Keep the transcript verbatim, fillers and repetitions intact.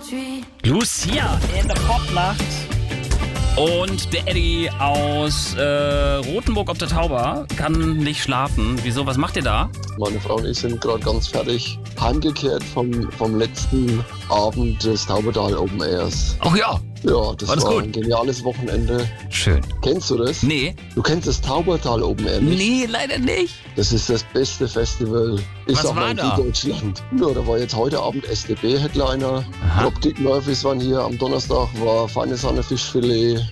Lucia in der Popnacht. Und der Eddie aus äh, Rothenburg ob der Tauber kann nicht schlafen. Wieso? Was macht ihr da? Meine Frau und ich sind gerade ganz fertig heimgekehrt vom, vom letzten Abend des Taubertal Open Airs. Ach ja. Ja, das war, das war gut? ein geniales Wochenende. Schön. Kennst du das? Nee. Du kennst das Taubertal Open Air nicht? Nee, leider nicht. Das ist das beste Festival, ich Was sag war mal, in da? Deutschland. Ja, da war jetzt heute Abend S D B-Headliner. Aha. Dropkick Murphys waren hier. Am Donnerstag war Feine Sahne Fischfilet.